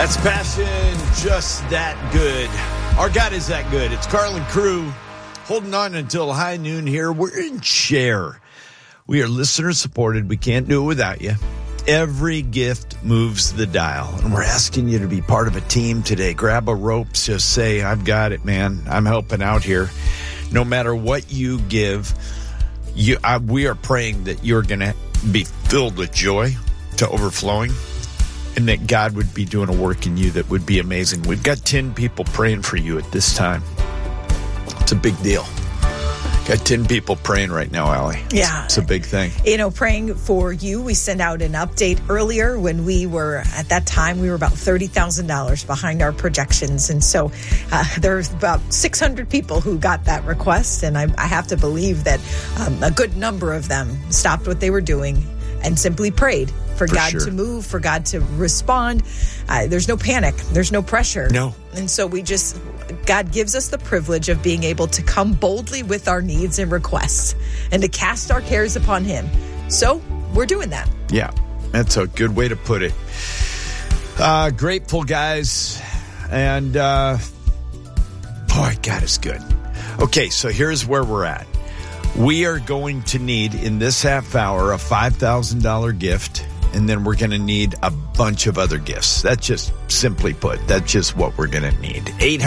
That's passion, just that good. Our God is that good. It's Carlin Crew holding on until high noon here. We're in share. We are listener supported. We can't do it without you. Every gift moves the dial, and we're asking you to be part of a team today. Grab a rope, just say, I've got it, man. I'm helping out here. No matter what you give, we are praying that you're going to be filled with joy to overflowing, and that God would be doing a work in you that would be amazing. We've got 10 people praying for you at this time. It's a big deal. Got 10 people praying right now, Allie. Yeah. It's a big thing. You know, praying for you. We sent out an update earlier when we were, at that time, we were about $30,000 behind our projections. And so there's about 600 people who got that request. And I have to believe that a good number of them stopped what they were doing and simply prayed for God to move, for God to respond. There's no panic. There's no pressure. No. And so God gives us the privilege of being able to come boldly with our needs and requests and to cast our cares upon Him. So we're doing that. Yeah, that's a good way to put it. Grateful, guys. And boy, God is good. Okay, so here's where we're at. We are going to need, in this half hour, a $5,000 gift, and then we're going to need a bunch of other gifts. That's just, simply put, that's just what we're going to need.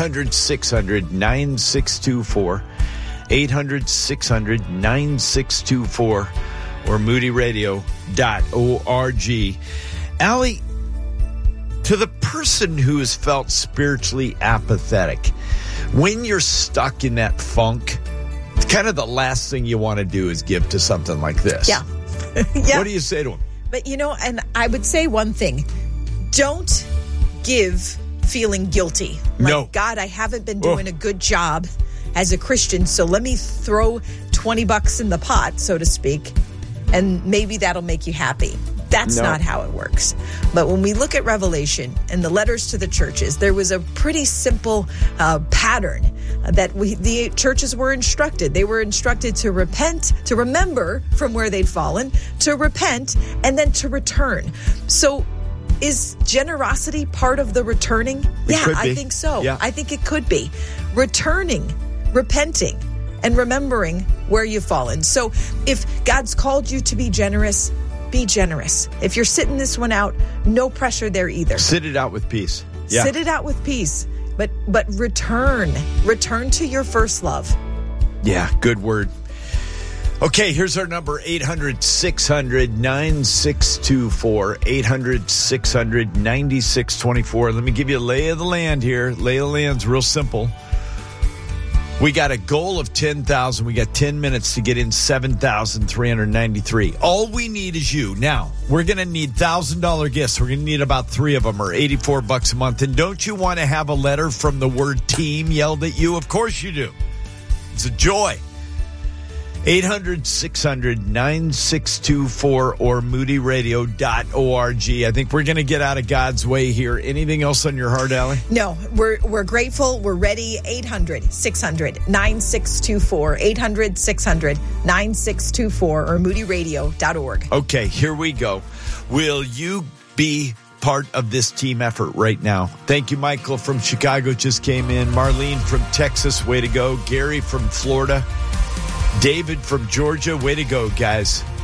800-600-9624. 800-600-9624 or moodyradio.org. Allie, to the person who has felt spiritually apathetic, when you're stuck in that funk, kind of the last thing you want to do is give to something like this. Yeah. Yeah. What do you say to him? But, and I would say one thing. Don't give feeling guilty. Like, no. God, I haven't been doing a good job as a Christian, so let me throw $20 in the pot, so to speak, and maybe that'll make you happy. That's not how it works. But when we look at Revelation and the letters to the churches, there was a pretty simple pattern that the churches were instructed. They were instructed to repent, to remember from where they'd fallen, to repent, and then to return. So is generosity part of the returning? Yeah, I think so. Yeah. I think it could be. Returning, repenting, and remembering where you've fallen. So if God's called you to be generous, be generous. If you're sitting this one out, no pressure there either. Sit it out with peace. Yeah. Sit it out with peace. But return to your first love. Yeah, good word. Okay, here's our number, 800-600-9624, 800-600-9624. Let me give you a lay of the land here. Lay of the land's real simple. We got a goal of 10,000. We got 10 minutes to get in 7,393. All we need is you. Now, we're going to need $1,000 gifts. We're going to need about 3 of them, or $84 a month. And don't you want to have a letter from the word team yelled at you? Of course you do. It's a joy. 800-600-9624 or moodyradio.org. I think we're going to get out of God's way here. Anything else on your heart, Allie? No, we're grateful. We're ready. 800-600-9624. 800-600-9624 or moodyradio.org. Okay, here we go. Will you be part of this team effort right now? Thank you, Michael from Chicago just came in. Marlene from Texas, way to go. Gary from Florida. David from Georgia, way to go, guys.